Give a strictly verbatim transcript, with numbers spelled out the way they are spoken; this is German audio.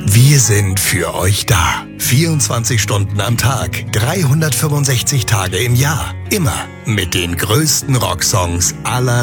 Wir sind für euch da. vierundzwanzig Stunden am Tag, dreihundertfünfundsechzig Tage im Jahr. Immer mit den größten Rocksongs aller